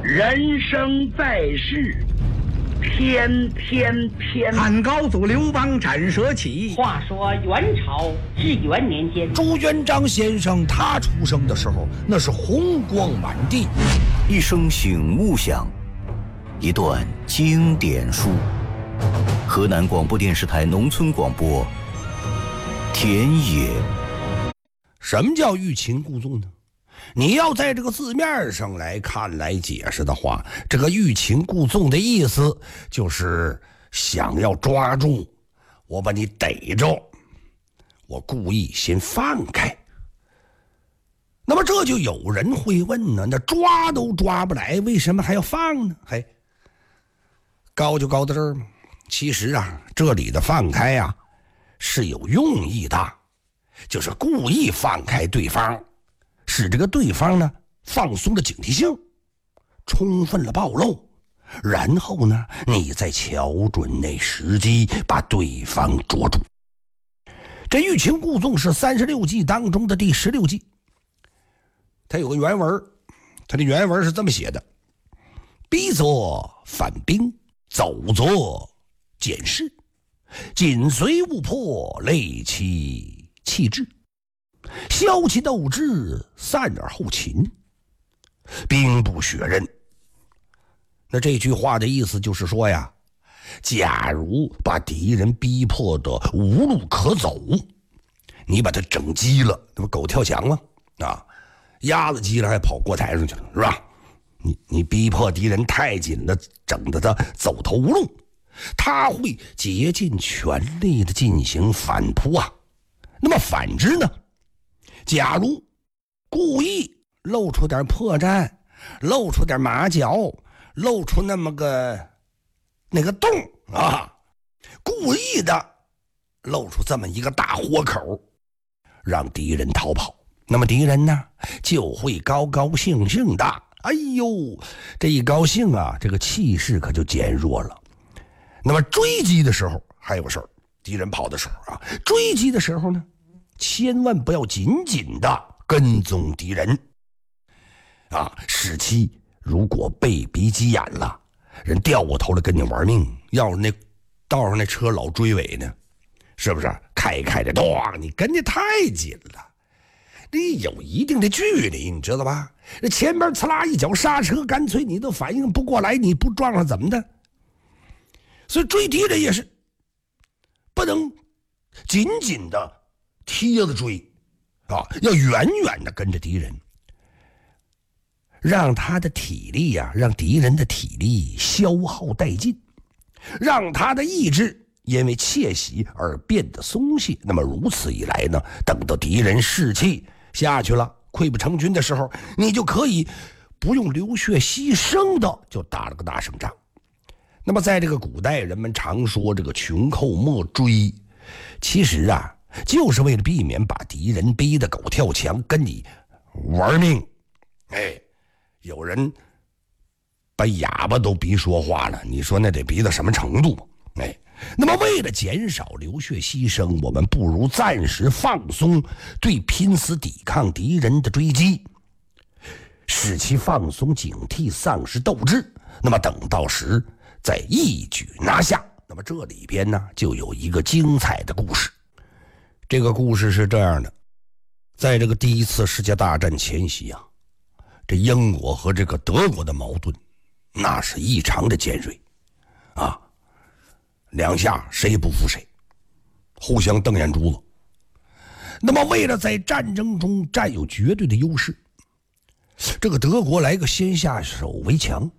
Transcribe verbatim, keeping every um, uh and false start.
人生在世，天天天。 汉高祖刘邦斩蛇起。 话说元朝至元年间， 朱元璋先生他出生的时候，那是红光满地。 一声醒悟响，一段经典书。河南广播电视台农村广播，田野。 什么叫欲擒故纵呢？你要在这个字面上来看来解释的话，这个欲擒故纵的意思就是想要抓住我，把你逮着，我故意先放开。那么这就有人会问呢，那抓都抓不来，为什么还要放呢？嘿，高就高到这儿吗？其实啊，这里的放开啊是有用意的，就是故意放开对方，使这个对方呢放松了警惕性，充分了暴露，然后呢你再瞧准那时机把对方捉住。这欲擒故纵是三十六计当中的第十六计，它有个原文，它的原文是这么写的：逼作反兵，走作检视，紧随勿迫，累其气质，消其斗志，散而后勤，兵不血刃。那这句话的意思就是说呀，假如把敌人逼迫得无路可走，你把他整急了，那不狗跳墙吗？啊，鸭子急了还跑锅台上去了，是吧？你你逼迫敌人太紧了，整得他走投无路，他会竭尽全力的进行反扑啊。那么反之呢，假如故意露出点破绽，露出点马脚，露出那么个那个洞啊，故意的露出这么一个大豁口，让敌人逃跑，那么敌人呢就会高高兴兴的，哎呦，这一高兴啊，这个气势可就减弱了。那么追击的时候还有事儿，敌人跑的时候啊，追击的时候呢，千万不要紧紧的跟踪敌人啊，使其如果被逼急眼了，人掉过头来跟你玩命，要是那道上那车老追尾呢，是不是开开的哇，你跟得太紧了，你有一定的距离，你知道吧？那前边呲啦一脚刹车，干脆你都反应不过来，你不撞上怎么的？所以追敌人也是不能紧紧的贴着追啊，要远远的跟着敌人，让他的体力呀、啊，让敌人的体力消耗殆尽，让他的意志因为窃喜而变得松懈。那么如此一来呢，等到敌人士气下去了，溃不成军的时候，你就可以不用流血牺牲的就打了个大胜仗。那么在这个古代，人们常说这个穷寇莫追，其实啊就是为了避免把敌人逼得狗跳墙跟你玩命。哎，有人把哑巴都逼说话了，你说那得逼到什么程度？哎，那么为了减少流血牺牲，我们不如暂时放松对拼死抵抗敌人的追击，使其放松警惕，丧失斗志，那么等到时再一举拿下。那么这里边呢就有一个精彩的故事。这个故事是这样的，在这个第一次世界大战前夕啊，这英国和这个德国的矛盾那是异常的尖锐啊，两下谁也不服谁，互相瞪眼珠子。那么为了在战争中占有绝对的优势，这个德国来个先下手为强，